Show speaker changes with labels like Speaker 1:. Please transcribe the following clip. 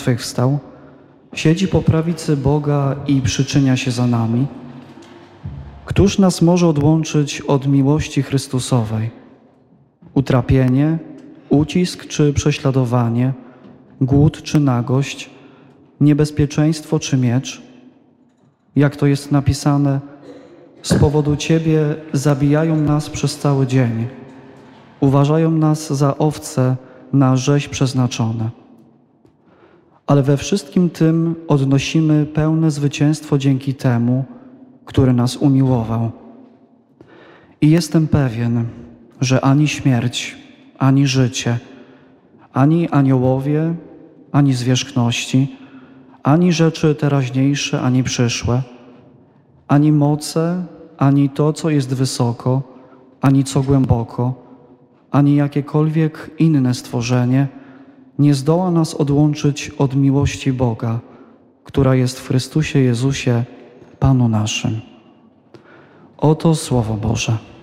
Speaker 1: zmartwychwstał, siedzi po prawicy Boga i przyczynia się za nami, któż nas może odłączyć od miłości Chrystusowej? Utrapienie, ucisk czy prześladowanie, głód czy nagość, niebezpieczeństwo czy miecz? Jak to jest napisane, z powodu Ciebie zabijają nas przez cały dzień, uważają nas za owce na rzeź przeznaczone. Ale we wszystkim tym odnosimy pełne zwycięstwo dzięki temu, który nas umiłował. I jestem pewien, że ani śmierć, ani życie, ani aniołowie, ani zwierzchności, ani rzeczy teraźniejsze, ani przyszłe, ani moce, ani to, co jest wysoko, ani co głęboko, ani jakiekolwiek inne stworzenie nie zdoła nas odłączyć od miłości Boga, która jest w Chrystusie Jezusie, Panu naszym. Oto Słowo Boże.